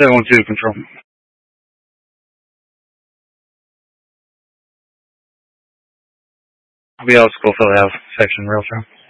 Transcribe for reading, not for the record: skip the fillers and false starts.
712 control. We out Schofield Ave, section Rail Trail.